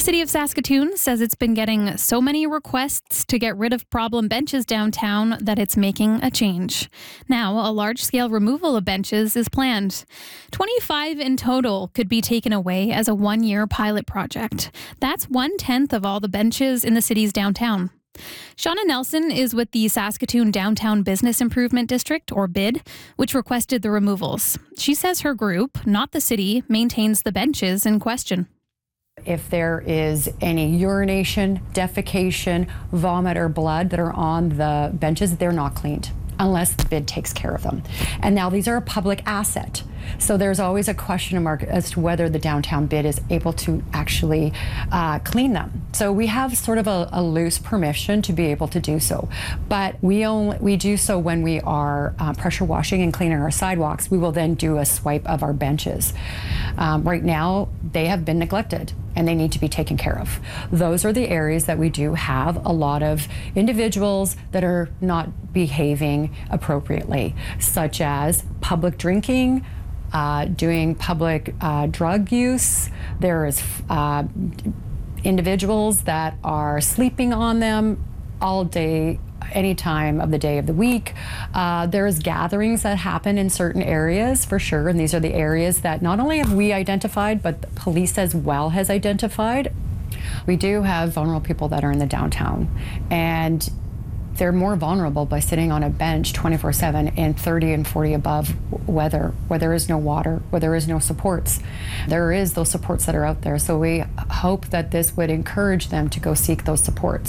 City of Saskatoon says it's been getting so many requests to get rid of problem benches downtown that it's making a change. Now, a large-scale removal of benches is planned. 25 in total could be taken away as a one-year pilot project. That's 1/10 of all the benches in the city's downtown. Shauna Nelson is with the Saskatoon Downtown Business Improvement District, or BID, which requested the removals. She says her group, not the city, maintains the benches in question. If there is any urination, defecation, vomit, or blood that are on the benches, they're not cleaned unless the BID takes care of them. And now these are a public asset. So there's always a question mark as to whether the downtown BID is able to actually clean them. So we have sort of a loose permission to be able to do so. But we do so when we are pressure washing and cleaning our sidewalks. We will then do a swipe of our benches. Right now, they have been neglected and they need to be taken care of. Those are the areas that we do have a lot of individuals that are not behaving appropriately, such as public drinking, doing public drug use. There is individuals that are sleeping on them all day, any time of the day of the week. There's gatherings that happen in certain areas for sure, and these are the areas that not only have we identified, but the police as well has identified. We do have vulnerable people that are in the downtown, and they're more vulnerable by sitting on a bench 24/7 in 30 and 40 above weather, where there is no water, where there is no supports. There is those supports that are out there, so we hope that this would encourage them to go seek those supports.